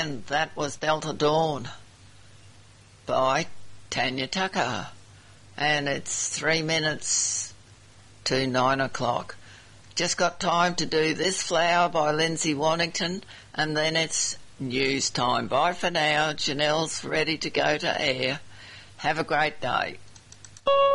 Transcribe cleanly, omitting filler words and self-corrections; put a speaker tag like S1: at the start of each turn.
S1: And that was Delta Dawn by Tanya Tucker. And it's 3 minutes to 9 o'clock. Just got time to do This Flower by Lindsay Wannington, and then it's news time. Bye for now. Janelle's ready to go to air. Have a great day.